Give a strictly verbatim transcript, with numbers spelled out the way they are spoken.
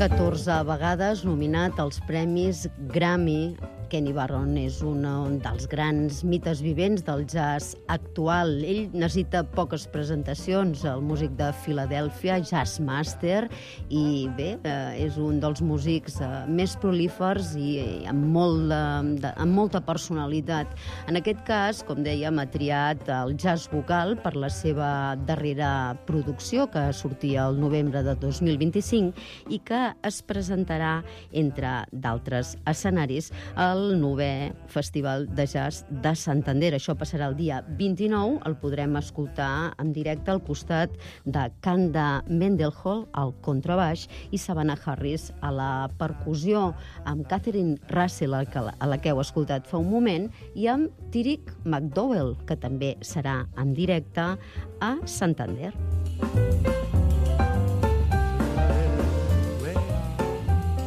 catorze vegades nominat als Premis Grammy. Kenny Barron és un, un dels grans mites vivents del jazz actual. Ell necessita poques presentacions, el músic de Filadèlfia, jazz master, i bé, eh, és un dels músics eh, més prolífers i, i amb, molt de, de, amb molta personalitat. En aquest cas, com dèiem, ha triat el jazz vocal per la seva darrera producció, que sortia el novembre de dos mil vint-i-cinc i que es presentarà, entre d'altres escenaris, al el novè Festival de Jazz de Santander. Això passarà el dia vint-i-nou, el podrem escoltar en directe al costat de Kanda Mendenhall al contrabaix i Savannah Harris a la percussió, amb Catherine Russell, a la que heu escoltat fa un moment, i amb Tyrick McDowell, que també serà en directe a Santander.